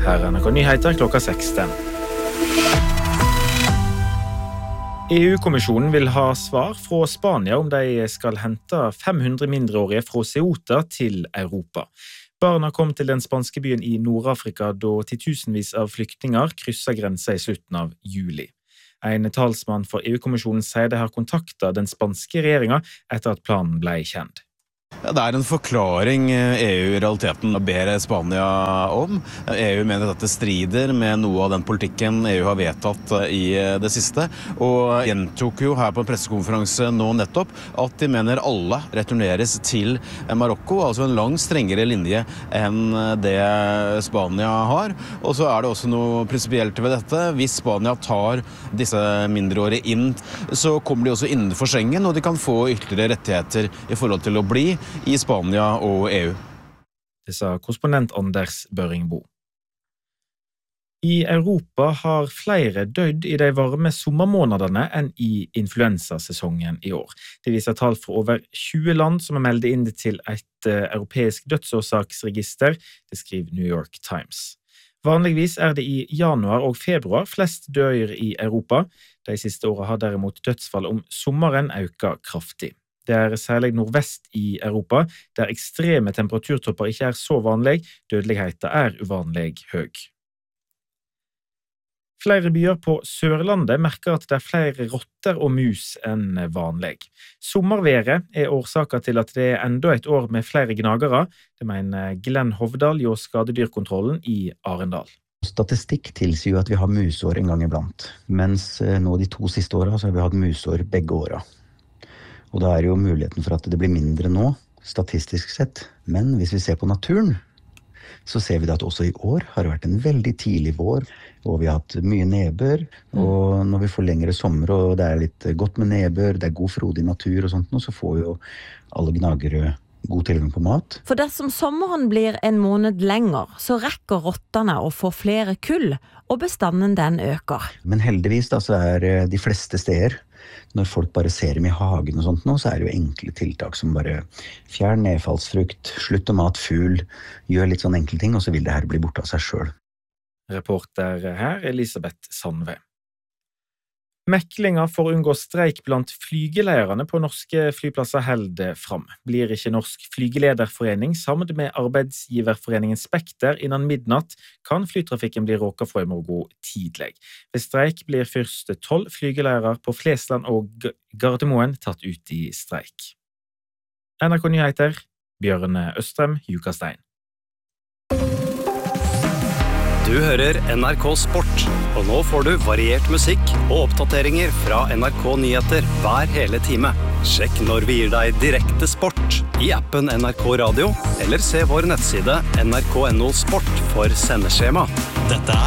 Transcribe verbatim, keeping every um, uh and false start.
Her er N R K Nyheter klokka seksten. E U-kommisjonen vil ha svar fra Spania om de skal hente fem hundre mindreårige fra Ceuta til Europa. Barna kom til den spanske byen i Nord-Afrika da titusenvis av flyktninger krysset grensa i slutten av juli. En talsmann for E U-kommisjonen sier de har kontaktet den spanske regjeringen etter at planen ble kjent. Ja, det er en forklaring E U i realiteten ber Spania om. E U mener at dette strider med noe av den politikken E U har vedtatt i det siste, og gjentok jo her på en pressekonferanse nå nettopp at de mener alle returneres til Marokko, altså en langt strengere linje enn det Spania har. Og så er det også noe prinsipielt ved dette. Hvis Spania tar disse mindreårige inn, så kommer de også innenfor Schengen, og de kan få ytterligere rettigheter i forhold til å bli i Spania og E U. Det sa korrespondent Anders Børingbo. I Europa har flere dødd i de varme sommermånedene enn i influensasesongen i år. Det viser tall fra over tjue land som er meldt inn til et europeisk dødsårsaksregister, det skriver New York Times. Vanligvis er det i januar og februar flest dør i Europa. De siste årene har derimot dødsfall om sommeren økt kraftig. Det er særlig nordvest i Europa, der ekstreme temperaturtopper ikke er så vanlig, dødeligheten er uvanlig høy. Flere byer på Sørlandet merker at det er flere rotter og mus enn vanlig. Sommerværet er årsaken til at det er enda et år med flere gnagere, det mener Glenn Hovdal hjå Skadedyrkontrollen i Arendal. Statistikk tilsier jo at vi har musår en gang iblant, mens nå de to siste årene så har vi hatt musår begge årene. Og da er jo muligheten for at det blir mindre nå, statistisk sett. Men hvis vi ser på naturen, så ser vi at også i år har det vært en veldig tidlig vår, og vi har hatt mye nedbør, og når vi får lengre sommer, og det er litt godt med nedbør, det er god frodig natur og sånt, så får jo alle gnagere god tilgang på mat. For dersom sommeren blir en måned lenger, så rekker rottene å få flere kull, og bestanden den øker. Men heldigvis da, så er de fleste steder, når folk bare ser dem i hagen og sånt nå, så er det jo enkle tiltak som bare fjern nedfallsfrukt, slutt å mat fugl, gjør litt sånn enkle ting, og så vil det her bli borte av seg selv. Reporter her, Elisabeth Sandve. Meklinger for å unngå streik blant flygelederne på norske flyplasser holder fram. Blir ikke Norsk Flygelederforening sammen med arbeidsgiverforeningen Spekter innan midnatt, kan flytrafikken bli råket fra i morgen tidlig. Ved streik blir først tolv flygeledere på Flesland og Gardermoen tatt ut i streik. N R K Nyheter, Bjørne Østrem, Jukastein. Du hører N R K Sport, og nå får du variert musikk og oppdateringer fra N R K Nyheter hver hele time. Sjekk når vi gir deg direkte sport i appen N R K Radio, eller se vår nettside N R K punktum no sport for sendeskjema. Dette er